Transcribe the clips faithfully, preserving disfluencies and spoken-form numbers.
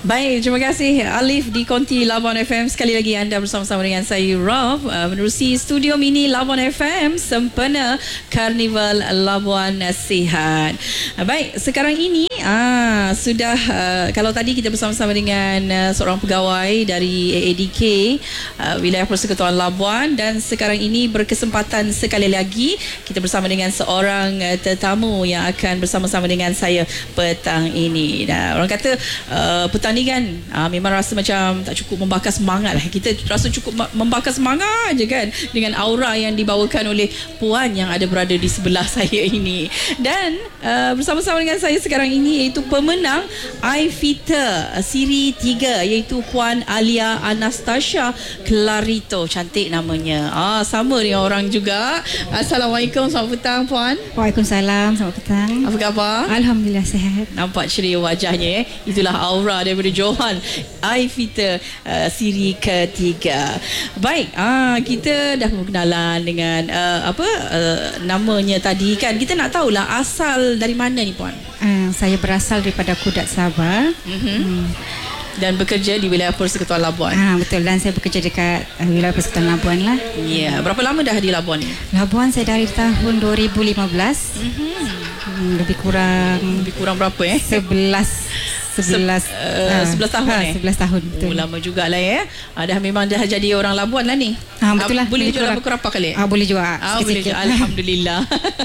Baik, terima kasih Alif di Konti Labuan F M. Sekali lagi anda bersama-sama dengan saya Raf uh, menerusi studio mini Labuan F M sempena Karnival Labuan Sihat. Uh, baik, sekarang ini ah sudah uh, kalau tadi kita bersama-sama dengan uh, seorang pegawai dari A A D K uh, Wilayah Persekutuan Labuan, dan sekarang ini berkesempatan sekali lagi kita bersama dengan seorang uh, tetamu yang akan bersama-sama dengan saya petang ini. Nah, orang kata uh, petang ni kan aa, memang rasa macam tak cukup membakar semangat lah. Kita rasa cukup membakar semangat je kan dengan aura yang dibawakan oleh puan yang ada berada di sebelah saya ini. Dan uh, bersama-sama dengan saya sekarang ini iaitu pemenang iFitter siri tiga, iaitu Puan Alia Anastasia Clarito. Cantik namanya. Ah, sama dengan orang juga. Assalamualaikum, selamat petang Puan. Waalaikumsalam, selamat petang. Apa khabar? Alhamdulillah sihat. Nampak ceria wajahnya eh. Itulah aura daripada Johan iFitter uh, siri ketiga. Baik, ah kita dah berkenalan dengan uh, apa uh, namanya tadi kan. Kita nak tahulah asal dari mana ni Puan? Uh, saya berasal daripada Kudat, Sabah. Mm-hmm. Hmm. Dan bekerja di wilayah Persekutuan Labuan. Ah, betul, dan saya bekerja dekat uh, wilayah Persekutuan Labuan lah. Ya, yeah. Berapa lama dah di Labuan ni? Labuan saya dari tahun dua ribu lima belas. Mm-hmm. Hmm, lebih kurang lebih kurang berapa eh? sebelas sebelas uh, sebelas tahun ha, eh sebelas tahun betul. Oh, lama jugalah ya. Ah, dah memang dah jadi orang Labuan lah ni. Ah, betul lah. Ah, boleh jual apa kerapa kali? Ah, boleh juga. Ah, boleh jual. Alhamdulillah.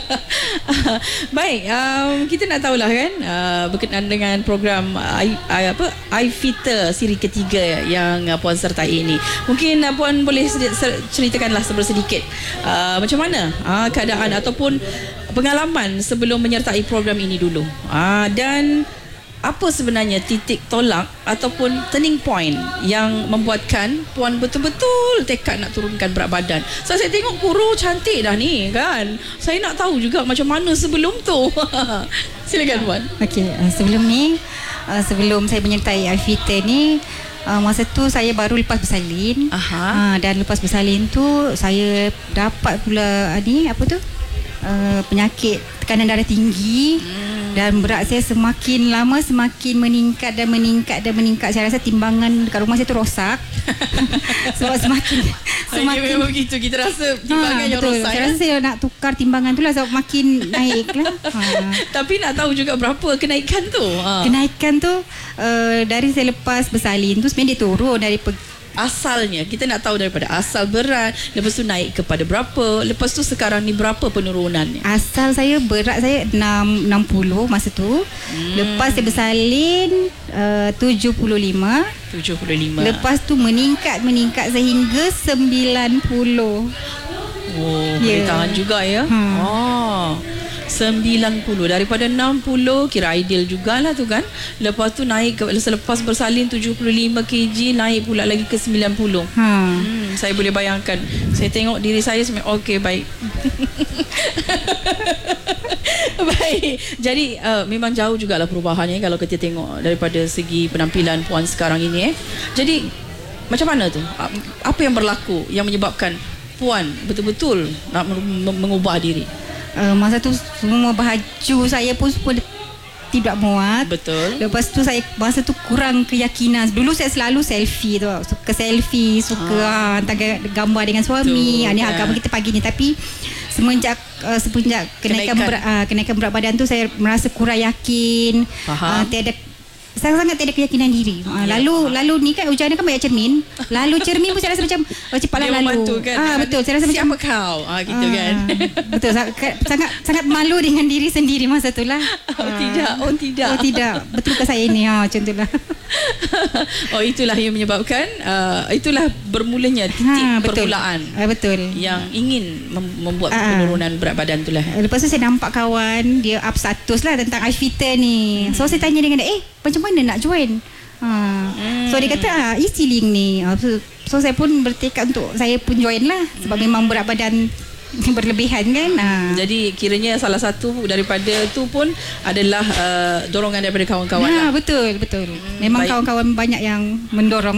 Baik, um, kita nak tahulah kan uh, berkenaan dengan program I, I, apa iFitter siri ketiga yang uh, Puan sertai ini. Mungkin uh, Puan boleh ceritakanlah sedikit uh, macam mana uh, keadaan ataupun pengalaman sebelum menyertai program ini dulu. Uh, dan apa sebenarnya titik tolak ataupun turning point yang membuatkan Puan betul-betul tekad nak turunkan berat badan? So, saya tengok kuru cantik dah ni kan. Saya nak tahu juga macam mana sebelum tu. Silakan Puan. Okey, uh, sebelum ni uh, sebelum saya menyertai iFitter ni, uh, masa tu saya baru lepas bersalin. Uh, dan lepas bersalin tu saya dapat pula uh, ni apa tu? Uh, penyakit tekanan darah tinggi. Hmm. Dan berat saya semakin lama semakin meningkat dan meningkat dan meningkat. Saya rasa timbangan dekat rumah saya tu rosak. Sebab semakin semakin ya, memang begitu. Kita rasa timbangan ha, yang betul. rosak. Saya rasa saya nak tukar timbangan tu lah sebab makin naik lah. Ha. Tapi nak tahu juga berapa kenaikan tu? Ha. Kenaikan tu uh, dari saya lepas bersalin tu sebenarnya dia turun dari pe- asalnya. Kita nak tahu daripada asal berat, lepas tu naik kepada berapa, lepas tu sekarang ni berapa penurunannya? Asal saya berat saya enam puluh masa tu. Hmm. Lepas saya bersalin uh, tujuh puluh lima. tujuh puluh lima. Lepas tu meningkat meningkat sehingga sembilan puluh. Oh, boleh yeah. tahan juga ya. Hmm. Oh. sembilan puluh daripada enam puluh, kira ideal jugalah tu kan. Lepas tu naik ke, selepas bersalin tujuh puluh lima kilogram, naik pula lagi ke sembilan puluh. Ha. Hmm, saya boleh bayangkan. Saya tengok diri saya sebenarnya okey, baik. Baik. Jadi uh, memang jauh jugalah perubahannya kalau kita tengok daripada segi penampilan Puan sekarang ini eh. Jadi macam mana tu? Apa yang berlaku yang menyebabkan Puan betul-betul nak mengubah diri? Uh, masa tu semua baju saya pun pun tidak muat. Betul. Lepas tu saya masa tu kurang keyakinan. Dulu saya selalu selfie tu, suka selfie, suka ha. hantar gambar dengan suami. Ini ha, gambar kita pagi ni. Tapi semenjak uh, semenjak kenaikan kenaikan berat, uh, kenaikan berat badan tu saya merasa kurang yakin. Uh, tiada sangat-sangat tak ada keyakinan diri. Ha, ya, lalu faham. Lalu ni kan hujannya kan banyak cermin. Lalu cermin pun saya rasa macam oh, cepatlah lalu. Membantu, kan? Ah, betul. Saya rasa siapa macam kau? Ah, gitu ah, kan. Betul. Sangat sangat malu dengan diri sendiri masa itulah. Oh ah. tidak. Oh tidak. Oh tidak. Betul ke saya ini? Ha, macam itulah. Oh itulah yang menyebabkan uh, itulah bermulanya titik ha, betul. permulaan. Ah, betul. Yang ingin mem- membuat ah. penurunan berat badan itulah. Lepas tu saya nampak kawan dia up status lah tentang iFitter ni. Hmm. So saya tanya dengan dia, "Eh, macam mana nak join?" Ha. Hmm. So dia kata ah, isi link ni. So, so saya pun bertekad untuk saya pun join lah sebab hmm. memang berat badan berlebihan kan. Ha. Jadi kiranya salah satu daripada tu pun adalah uh, dorongan daripada kawan-kawan ha, lah. Betul, betul. Hmm, Memang baik. Kawan-kawan banyak yang mendorong lah.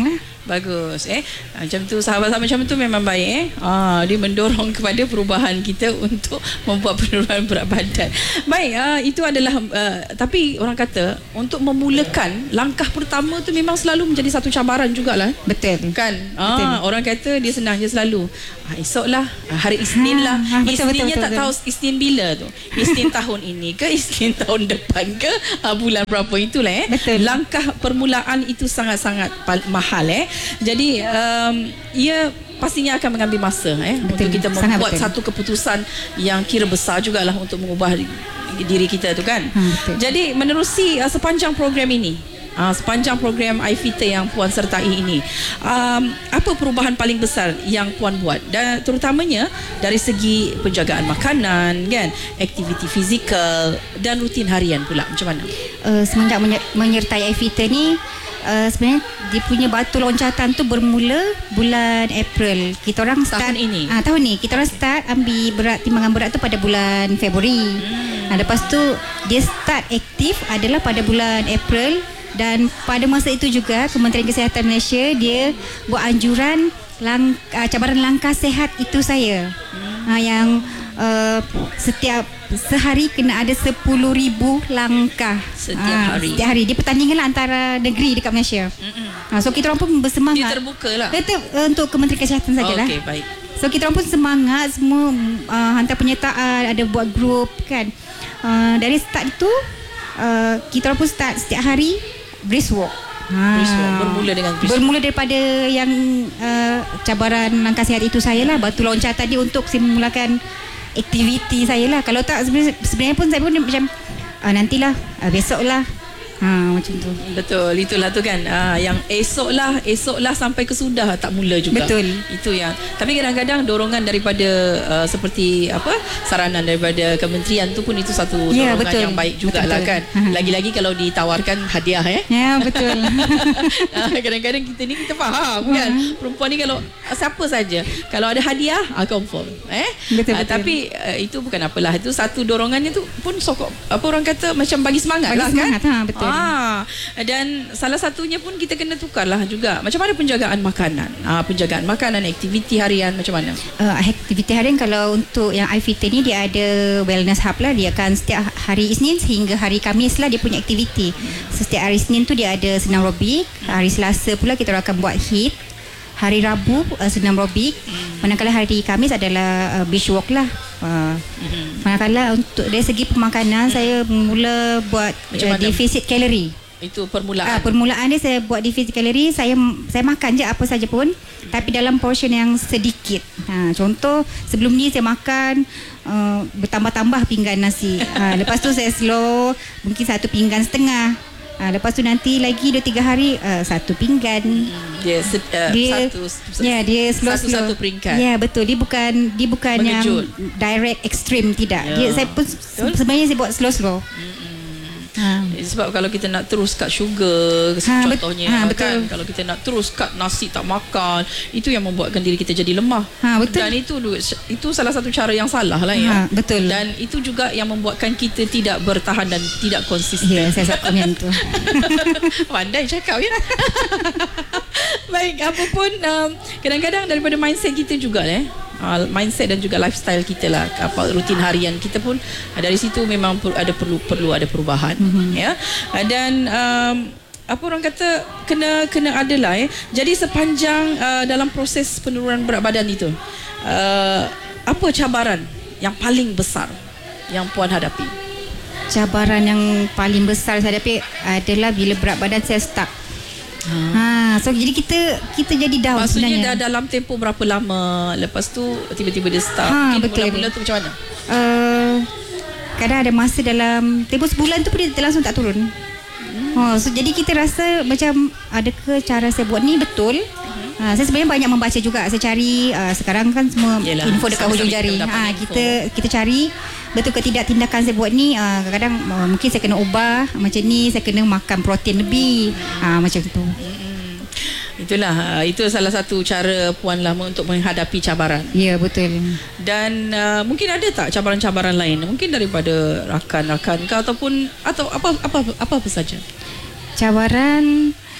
Bagus eh. Macam tu, sahabat-sahabat macam tu memang baik eh. Ah, dia mendorong kepada perubahan kita untuk membuat penurunan berat badan. Baik, ah, itu adalah uh, tapi orang kata untuk memulakan langkah pertama tu memang selalu menjadi satu cabaran jugalah. Betul. Kan? Ah, betul. Orang kata dia senang je selalu. Ah, esoklah, ah, hari Isnin lah. Ha, ha, betul, Isninnya betul, tak betul. tahu Isnin bila tu. Isnin tahun ini ke Isnin tahun depan ke, ah, bulan berapa itulah eh. Betul. Langkah permulaan itu sangat-sangat mahal eh. Jadi um, ia pastinya akan mengambil masa eh betul, untuk kita membuat satu keputusan yang kira besar jugalah untuk mengubah diri kita tu kan. Hmm, jadi menerusi uh, sepanjang program ini, uh, sepanjang program iFitter yang puan sertai ini, um, apa perubahan paling besar yang puan buat, dan terutamanya dari segi penjagaan makanan kan, aktiviti fizikal dan rutin harian pula macam mana? Uh, semenjak menyertai iFitter ni, Uh, sebenarnya dia punya batu loncatan tu bermula bulan April. Kita orang start tahun ini. Ah, tahun ni kita orang start ambil berat timbangan berat tu pada bulan Februari. Hmm. Ah, lepas tu dia start aktif adalah pada bulan April, dan pada masa itu juga Kementerian Kesihatan Malaysia dia buat anjuran lang, uh, cabaran langkah sihat itu saya. Hmm. Ah, yang uh, setiap sehari kena ada sepuluh ribu langkah setiap ha, hari. Setiap hari. Dia pertandingan lah antara negeri dekat Malaysia. Ha, so kita orang pun bersemangat. Dia terbuka lah. Kita uh, untuk Kementerian Kesihatan sajalah. Okey, baik. So kita orang pun semangat semua, uh, hantar penyertaan, ada buat grup kan. Uh, dari start itu uh, kita orang pun start setiap hari brisk walk. Ha, brisk walk bermula dengan brisk bermula daripada yang uh, cabaran langkah sihat itu saya lah, batu loncatan dia untuk saya memulakan aktiviti saya lah. Kalau tak sebenarnya, sebenarnya pun saya pun macam ah, nantilah, ah, besoklah, ha, macam tu. Betul, itulah tu kan, ah, yang esoklah, esoklah sampai ke sudah tak mula juga. Betul. Itu yang. Tapi kadang-kadang dorongan daripada uh, seperti apa saranan daripada kementerian tu pun itu satu ya, dorongan betul. yang baik jugalah kan. Lagi-lagi kalau ditawarkan hadiah eh. Ya, betul. Kadang-kadang kita ni kita faham kan. Perempuan ni kalau siapa saja kalau ada hadiah ah, confirm eh. Betul, Ah, betul. tapi uh, itu bukan apalah, itu satu dorongannya tu pun sokok apa orang kata macam bagi semangat Bagi lah semangat, kan. ha, betul. Ah, dan salah satunya pun kita kena tukarlah juga. Macam mana penjagaan makanan? Ah, penjagaan makanan, aktiviti harian macam mana? Uh, aktiviti harian kalau untuk yang iFitter ni dia ada wellness hub lah. Dia akan setiap hari Isnin sehingga hari Khamis lah dia punya aktiviti. So, setiap hari Isnin tu dia ada senam aerobik. Hari Selasa pula kita akan buat hit. Hari Rabu uh, senam aerobik. Manakala hari Khamis adalah uh, beach walk lah. Uh, manakala untuk dari segi pemakanan saya mula buat uh, defisit kalori. Itu permulaan. Ah, permulaan dia saya buat defisit kalori, saya saya makan je apa saja pun, hmm. tapi dalam portion yang sedikit. Ha, contoh sebelum ni saya makan uh, bertambah-tambah pinggan nasi. Ha, lepas tu saya slow mungkin satu pinggan setengah. Ha, lepas tu nanti lagi dua tiga hari uh, satu pinggan. Hmm, dia, uh, dia satu ya dia slow satu slow. satu peringkat. Ya, betul. Dia bukan dia bukan Mengejut. yang direct ekstrim, tidak. Ya. Dia saya pun betul? Sebenarnya saya buat slow slow. Hmm. Ha. Sebab kalau kita nak terus cut sugar ha, contohnya ha, kan, kalau kita nak terus cut nasi tak makan, itu yang membuatkan diri kita jadi lemah. Ha, betul. Dan itu itu salah satu cara yang salah lah ya. Ha, betul. Dan itu juga yang membuatkan kita tidak bertahan dan tidak konsisten. Ya, saya sokong yang tu. Pandai cakap ya. Baik, apa pun um, kadang-kadang daripada mindset kita juga eh. Uh, mindset dan juga lifestyle kita lah, apa rutin harian kita pun uh, dari situ memang per, ada perlu perlu ada perubahan mm-hmm. ya. Uh, dan um, apa orang kata kena kena adalah eh. Jadi sepanjang uh, dalam proses penurunan berat badan itu uh, apa cabaran yang paling besar yang puan hadapi? Cabaran yang paling besar saya hadapi adalah bila berat badan saya stuck. Ha, so jadi kita kita jadi down. Maksudnya sebenarnya. dah dalam tempoh berapa lama, lepas tu tiba-tiba dia start. Ha, mungkin betul. mula-mula tu macam mana? Uh, kadang ada masa dalam tempoh sebulan tu pun dia langsung tak turun. Hmm. Oh, so jadi kita rasa macam adakah cara saya buat ni betul? Uh, saya sebenarnya banyak membaca juga. Saya cari uh, sekarang kan semua Yelah, info dekat hujung jari. Ha, kita kita cari betul ke tidak tindakan saya buat ni. Uh, kadang-kadang uh, mungkin saya kena ubah macam ni, saya kena makan protein lebih. Ah, uh, macam tu. Hmm. Itulah, itu salah satu cara puan lah untuk menghadapi cabaran. Ya, betul. Dan uh, mungkin ada tak cabaran-cabaran lain? Mungkin daripada rakan-rakan ke ataupun atau apa apa apa apa saja? Cabaran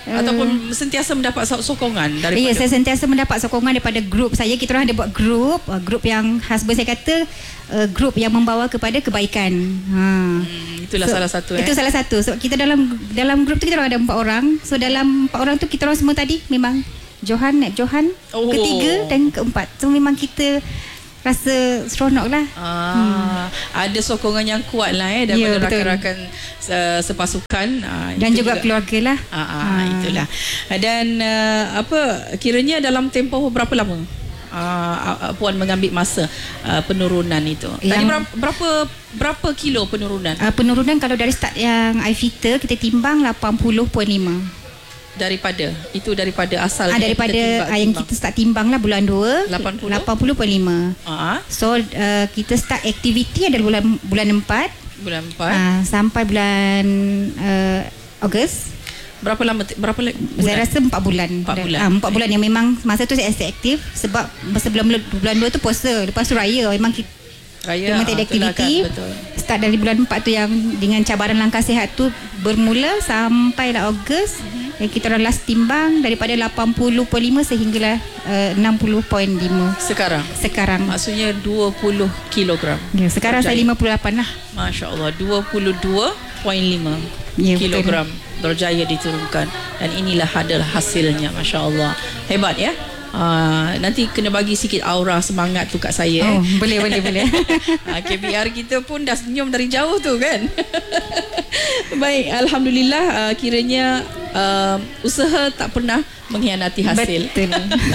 Uh, ataupun sentiasa mendapat sokongan daripada? Ya, saya sentiasa mendapat sokongan daripada grup saya. Kita orang ada buat grup, uh, grup yang husband saya kata uh, grup yang membawa kepada kebaikan. Ha. Hmm, itulah so, salah satu. Itu eh? salah satu. So kita dalam dalam grup tu kita orang ada empat orang. So dalam empat orang tu kita orang semua tadi memang Johan, Nep Johan, oh. ketiga dan keempat. So memang kita rasa seronok lah. Ah, hmm. Ada sokongan yang kuat lah eh daripada ya, rakan-rakan uh, sepasukan uh, dan juga, juga keluarga lah. Ah, ah, ah. Itulah. Dan uh, apa kiranya dalam tempoh berapa lama uh, Puan mengambil masa uh, penurunan itu? Tadi yang, berapa, berapa berapa kilo penurunan? Uh, penurunan kalau dari start yang iFitter kita timbang lapan puluh perpuluhan lima. Daripada itu daripada asal ah, daripada kita timbang, yang timbang. Kita start timbang lah bulan dua lapan puluh perpuluhan lima. Ah. So uh, kita start aktiviti adalah bulan bulan empat. Bulan empat. Uh, sampai bulan uh, Ogos. Berapa lama berapa bulan? Saya rasa empat bulan. empat bulan. Ah, empat bulan yang memang masa tu saya aktif sebab masa bulan bulan dua tu puasa, lepas tu raya memang kita raya memang tak ada aktiviti. Start dari bulan empat tu yang dengan cabaran langkah sihat tu bermula sampai lah Ogos. Uh-huh. Yang kita orang last timbang daripada lapan puluh perpuluhan lima sehinggalah uh, enam puluh perpuluhan lima. Sekarang? Sekarang. Maksudnya dua puluh kilogram. Ya, sekarang berjaya. Saya lima puluh lapan lah. Masya Allah, dua puluh dua perpuluhan lima ya, kilogram betul. Berjaya diturunkan. Dan inilah adalah hasilnya. Masya Allah. Hebat ya. Uh, nanti kena bagi sikit aura semangat tu kat saya. Oh, eh. boleh, boleh, boleh. uh, K P R kita pun dah senyum dari jauh tu kan. Baik, Alhamdulillah uh, kiranya uh, usaha tak pernah mengkhianati hasil. Betul.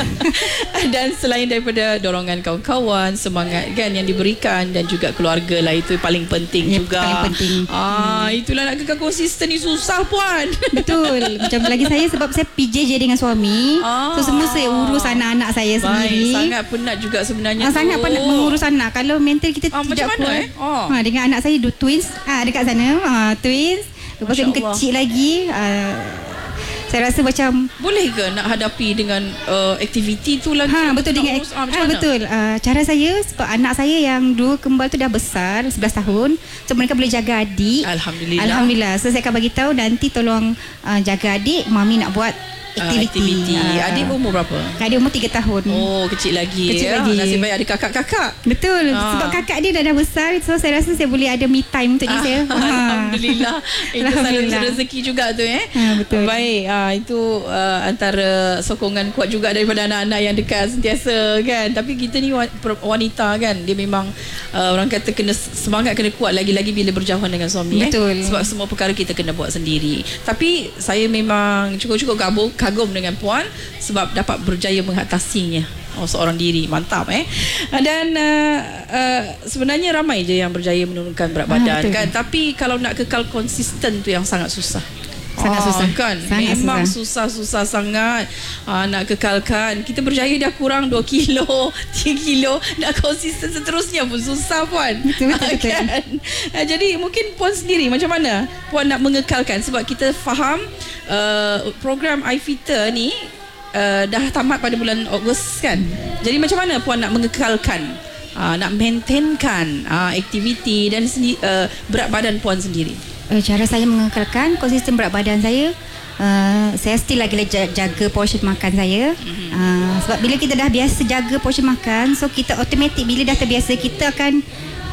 Dan selain daripada dorongan kawan-kawan, semangat kan yang diberikan dan juga keluarga lah, itu paling penting ya, juga. Paling penting. Ah, itulah nak kekal konsisten ni susah Puan. Betul. Macam lagi saya sebab saya P J J dengan suami. Ah. So semua saya urus anak-anak saya Baik. sendiri. Sangat penat juga sebenarnya. Ah, sangat penat mengurus anak. Kalau mental kita ah, tidak kuat. Eh? Oh. Ha, dengan anak saya dua twins. Ah, dekat sana. Ah, twins. Lepas yang kecil lagi. Ah, saya rasa macam boleh ke nak hadapi dengan uh, aktiviti tu lagi? Ha, betul dengan urus, ah, ha, betul. Uh, cara saya sebab anak saya yang dua kembar tu dah besar sebelas tahun. So mereka boleh jaga adik. Alhamdulillah. Alhamdulillah. So saya akan bagi tahu nanti tolong uh, jaga adik, mami nak buat aktiviti. Uh, adik umur berapa? Adik umur tiga tahun. Oh, kecil lagi. Kecil ya. lagi. Nasib baik ada kakak-kakak. Betul. Ah. Sebab kakak dia dah dah besar. So saya rasa saya boleh ada me time untuk ah. dia saya. Alhamdulillah. Itu selalu rezeki juga tu eh. Ha, betul. Baik. Ah, itu uh, antara sokongan kuat juga daripada anak-anak yang dekat sentiasa kan. Tapi kita ni wanita kan. Dia memang uh, orang kata kena semangat, kena kuat lagi-lagi bila berjauhan dengan suami. Betul. Eh. Sebab semua perkara kita kena buat sendiri. Tapi saya memang cukup-cukup kagum, kagum dengan Puan sebab dapat berjaya mengatasinya. Oh, seorang diri. Mantap eh. Dan uh, uh, sebenarnya ramai je yang berjaya menurunkan berat badan ah, kan. Tapi kalau nak kekal konsisten tu yang sangat susah. Sangat oh, susah kan. Sangat memang susah-susah sangat uh, nak kekalkan. Kita berjaya dah kurang dua kilo, tiga kilo, nak konsisten seterusnya pun susah Puan. Betul, betul, betul. Kan? Uh, jadi mungkin Puan sendiri macam mana Puan nak mengekalkan, sebab kita faham uh, program iFitter ni uh, dah tamat pada bulan Ogos kan. Jadi macam mana Puan nak mengekalkan, uh, nak maintainkan uh, aktiviti dan sendi- uh, berat badan Puan sendiri? Cara saya mengekalkan konsisten berat badan saya, uh, saya still lagi jaga portion makan saya. Mm-hmm. uh, Sebab bila kita dah biasa jaga portion makan, so kita automatik bila dah terbiasa, kita akan,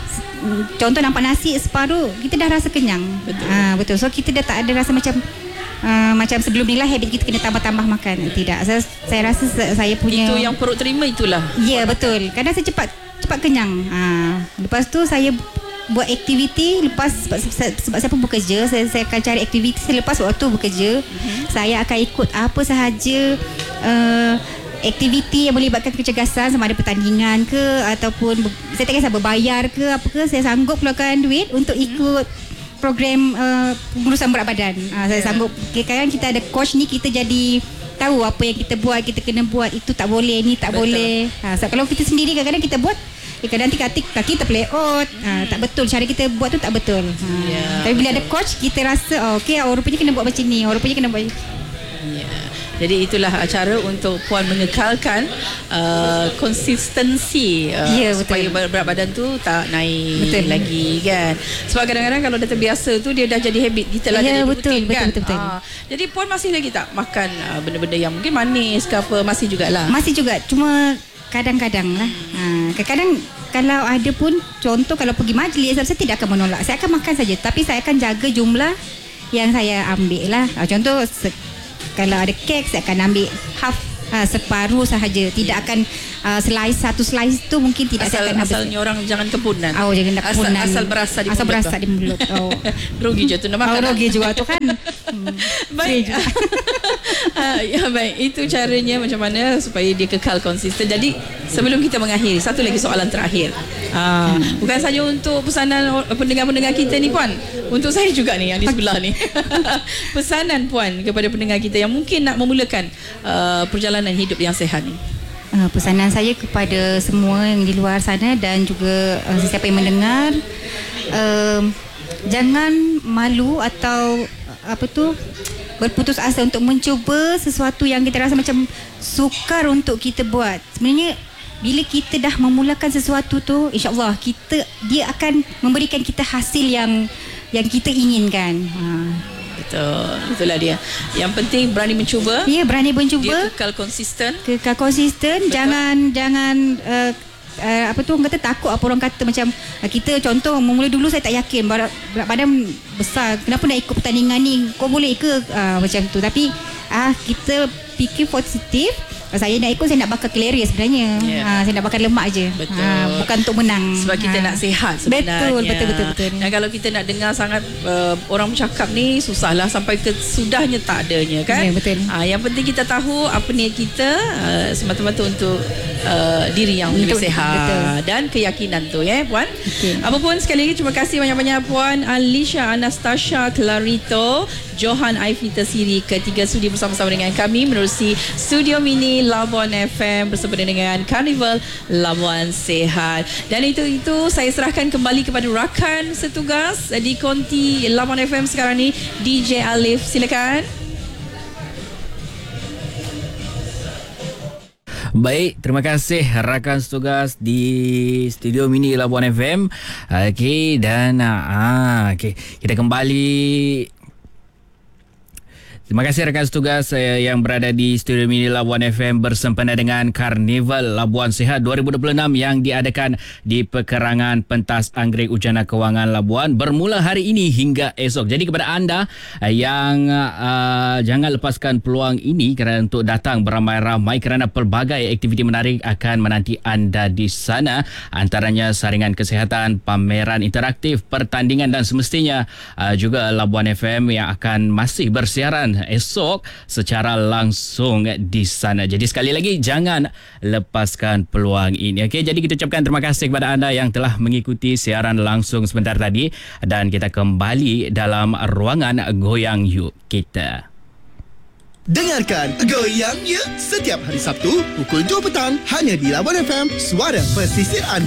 contoh nampak nasi separuh, kita dah rasa kenyang. Betul. uh, Betul. So kita dah tak ada rasa macam Uh, macam sebelum ni lah habit kita kena tambah-tambah makan. Tidak. Saya, saya rasa saya punya itu yang perut terima itulah. Ya, betul. Kadang saya cepat cepat kenyang. uh, Lepas tu saya buat aktiviti lepas, sebab, sebab, sebab saya pun bekerja, saya, saya akan cari aktiviti selepas waktu bekerja. Uh-huh. Saya akan ikut apa sahaja uh, aktiviti yang melibatkan kecergasan, sama ada pertandingan ke ataupun saya tak kisah berbayar ke apa ke, saya sanggup keluarkan duit untuk ikut program uh, pengurusan berat badan. uh, Saya yeah. sanggup. Kadang kita ada coach ni, kita jadi tahu apa yang kita buat, kita kena buat, itu tak boleh, ni tak betul. boleh. ha, so, Kalau kita sendiri kadang-kadang kita buat, eh, kadang nanti kaki, kaki terplay out. ha, Tak betul, cara kita buat tu tak betul. ha, yeah, Tapi bila betul. ada coach, kita rasa oh, okay, oh, rupanya kena buat macam ni, oh, rupanya kena buat. Yeah. Jadi itulah cara untuk puan mengekalkan uh, konsistensi uh, ya, supaya berat badan tu tak naik betul. lagi kan. Sebab kadang-kadang kalau dah terbiasa tu dia dah jadi habit kita lah, ya, jadi betul, rutin betul, kan. Betul, betul, betul. Uh, jadi puan masih lagi tak makan uh, benda-benda yang mungkin manis ke apa? Masih jugalah. Masih juga, cuma kadang-kadang lah. Ha, kadang-kadang kalau ada pun, contoh kalau pergi majlis, saya tidak akan menolak. Saya akan makan saja, tapi saya akan jaga jumlah yang saya ambil lah. Ha, contoh se- kalau ada kek, saya akan ambil half, ha, separuh sahaja. Tidak akan uh, slice, satu slice tu mungkin tidak asal, saya akan habis. Asalnya orang jangan kepunan. Oh, jangan kepunan. Asal, asal berasa di asal mulut. Asal berasa di mulut. Oh. Rugi je tu nak makan. Oh, rugi juga tu kan. Hmm. Baik. uh, ya baik, itu caranya macam mana supaya dia kekal konsisten. Jadi sebelum kita mengakhiri, satu lagi soalan terakhir. Uh, hmm. Bukan saja untuk pesanan pendengar-pendengar kita ni puan, untuk saya juga ni yang di sebelah ni. Pesanan puan kepada pendengar kita yang mungkin nak memulakan uh, perjalanan hidup yang sihat ni. Uh, pesanan saya kepada semua yang di luar sana dan juga uh, sesiapa yang mendengar, uh, jangan malu atau uh, apa tu berputus asa untuk mencuba sesuatu yang kita rasa macam sukar untuk kita buat. Sebenarnya bila kita dah memulakan sesuatu tu, insya-Allah kita dia akan memberikan kita hasil yang yang kita inginkan. Ha. Betul, itulah dia. Yang penting berani mencuba. Ya, berani mencuba. Dia kekal konsisten. Kekal konsisten. Betul. Jangan jangan uh, uh, apa tu orang kata takut apa orang kata macam uh, kita contoh memula dulu saya tak yakin berat, berat badan besar. Kenapa nak ikut pertandingan ni? Kau boleh ke uh, macam tu? Tapi ah uh, kita fikir positif. Saya nak ikut, saya nak bakar kalori sebenarnya. Yeah. Ha, saya nak bakar lemak je. Betul. Ha, bukan untuk menang. Sebab kita ha. nak sihat sebenarnya. Betul, betul, betul, betul. Dan kalau kita nak dengar sangat uh, orang bercakap ni, susahlah sampai ke sudahnya tak adanya kan. Yeah, betul. Ha, yang penting kita tahu apa niat kita uh, semata-mata untuk uh, diri yang lebih betul, sihat betul. Dan keyakinan tu ya puan. Okay. Apapun sekali lagi terima kasih banyak-banyak puan Alicia Anastasia Clarito Johan Aifita Siri ketiga sudi bersama-sama dengan kami menerusi Studio Mini Labuan F M bersama dengan Carnival Labuan Sehat. Dan itu itu saya serahkan kembali kepada rakan setugas di konti Labuan F M sekarang ni, D J Alif, silakan. Baik, terima kasih rakan setugas di Studio Mini Labuan F M. Okey, dan ah okey, kita kembali. Terima kasih rakan setugas saya yang berada di Studio Mini Labuan F M bersempena dengan Karnival Labuan Sihat dua ribu dua puluh enam yang diadakan di Perkerangan Pentas Anggrek Ujana Kewangan Labuan bermula hari ini hingga esok. Jadi kepada anda yang uh, jangan lepaskan peluang ini kerana untuk datang beramai-ramai kerana pelbagai aktiviti menarik akan menanti anda di sana. Antaranya saringan kesihatan, pameran interaktif, pertandingan dan semestinya uh, juga Labuan F M yang akan masih bersiaran esok secara langsung di sana. Jadi sekali lagi jangan lepaskan peluang ini. Okey, jadi kita ucapkan terima kasih kepada anda yang telah mengikuti siaran langsung sebentar tadi dan kita kembali dalam ruangan Goyang Yuk kita. Dengarkan Goyang Yuk setiap hari Sabtu pukul dua petang hanya di Labuan F M, suara pesisir anda.